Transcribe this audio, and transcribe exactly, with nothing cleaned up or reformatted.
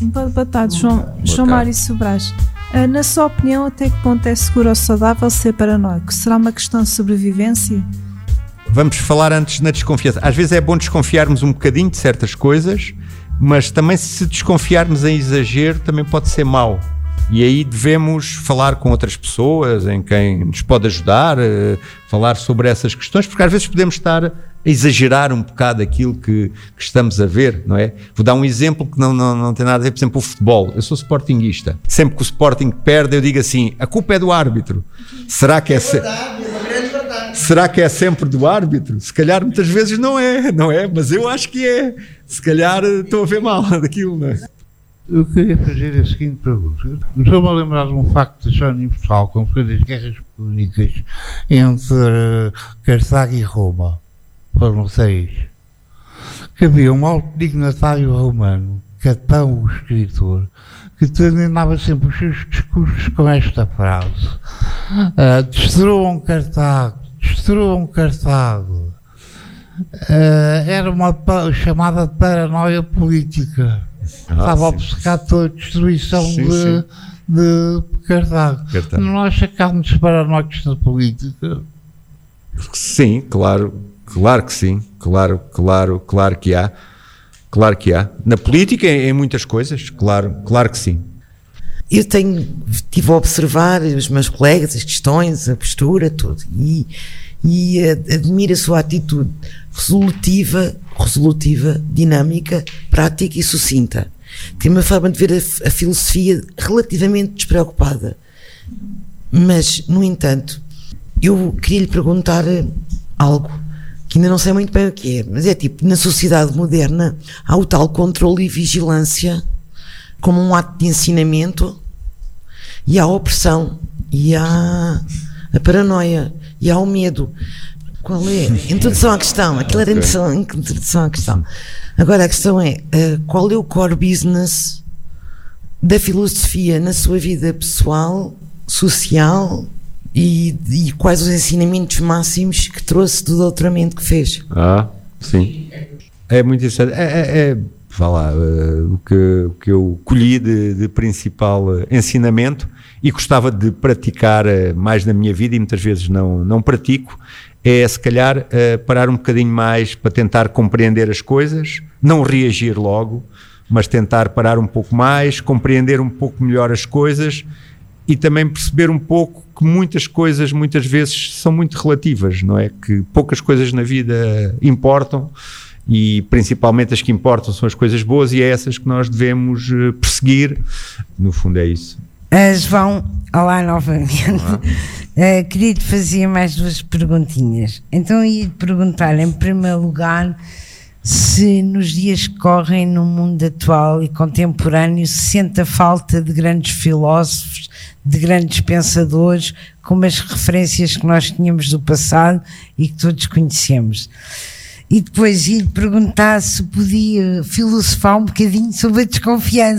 Boa boa tarde, João, Boa João tarde. Mário Sobrais. Ah, na sua opinião, até que ponto é seguro ou saudável ser paranoico? Será uma questão de sobrevivência? Vamos falar antes na desconfiança. Às vezes é bom desconfiarmos um bocadinho de certas coisas, mas também se desconfiarmos em exagero também pode ser mau. E aí devemos falar com outras pessoas, em quem nos pode ajudar, eh, falar sobre essas questões, porque às vezes podemos estar a exagerar um bocado aquilo que, que estamos a ver, não é? Vou dar um exemplo que não, não, não tem nada a ver, por exemplo, o futebol. Eu sou sportinguista. Sempre que o Sporting perde, eu digo assim, a culpa é do árbitro. Será que é... Se... Será que é sempre do árbitro? Se calhar muitas vezes não é, não é? Mas eu acho que é. Se calhar estou a ver mal daquilo, não é? Eu queria fazer a seguinte pergunta. Estou-me a lembrar de um facto de história universal, como foi das guerras púnicas entre Cartago e Roma. Foram seis. Que havia um alto dignatário romano, Catão, o escritor, que terminava sempre os seus discursos com esta frase: uh, destruam Cartago, destruam Cartago. Uh, era uma pa- chamada paranoia política. Ah, Estava sim. obcecado pela destruição Sim, de, sim. de Cartago. Cartago. Nós sacámos paranoicos na política. Sim, claro, claro que sim, claro, claro, claro que há, claro que há. Na política, em, em muitas coisas, claro, claro que sim. Eu tenho, estive a observar os meus colegas, as questões, a postura, tudo, e, e uh, admiro a sua atitude resolutiva, resolutiva, dinâmica, prática e sucinta. Tem uma forma de ver a, a filosofia relativamente despreocupada. Mas, no entanto, eu queria lhe perguntar algo que ainda não sei muito bem o que é, mas é tipo, na sociedade moderna há o tal controle e vigilância como um ato de ensinamento, e há a opressão, e há a paranoia, e há o medo. Qual é? Introdução à questão. Aquilo era introdução, introdução à questão. Agora a questão é, uh, qual é o core business da filosofia na sua vida pessoal, social, e, e quais os ensinamentos máximos que trouxe do doutoramento que fez? Ah, sim. É muito interessante. É, é, é vá lá, uh, o, que, o que eu colhi de, de principal uh, ensinamento e gostava de praticar uh, mais na minha vida, e muitas vezes não, não pratico, é se calhar uh, parar um bocadinho mais para tentar compreender as coisas, não reagir logo, mas tentar parar um pouco mais, compreender um pouco melhor as coisas e também perceber um pouco que muitas coisas muitas vezes são muito relativas, não é? Que poucas coisas na vida importam, e principalmente as que importam são as coisas boas, e é essas que nós devemos uh, perseguir. No fundo é isso. Uh, João, olá novamente. Olá. Uh, queria-te fazer mais duas perguntinhas. Então ia-te perguntar, em primeiro lugar, se nos dias que correm no mundo atual e contemporâneo se sente a falta de grandes filósofos, de grandes pensadores, como as referências que nós tínhamos do passado e que todos conhecemos. E depois ia-lhe perguntar se podia filosofar um bocadinho sobre a desconfiança.